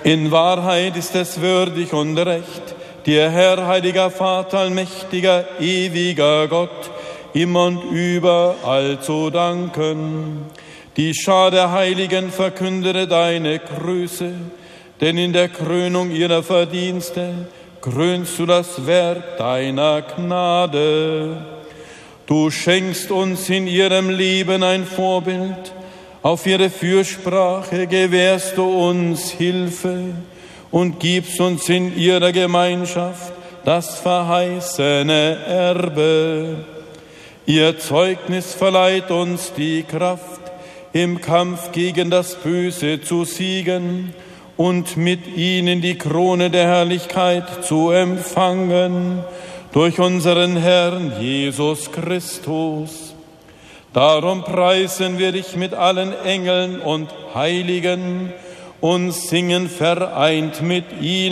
In Wahrheit ist es würdig und recht, dir, Herr, heiliger Vater, allmächtiger, ewiger Gott, immer und überall zu danken. Die Schar der Heiligen verkündete deine Grüße, denn in der Krönung ihrer Verdienste krönst du das Werk deiner Gnade. Du schenkst uns in ihrem Leben ein Vorbild, auf ihre Fürsprache gewährst du uns Hilfe und gibst uns in ihrer Gemeinschaft das verheißene Erbe. Ihr Zeugnis verleiht uns die Kraft, im Kampf gegen das Böse zu siegen und mit ihnen die Krone der Herrlichkeit zu empfangen, durch unseren Herrn Jesus Christus. Darum preisen wir dich mit allen Engeln und Heiligen und singen vereint mit ihnen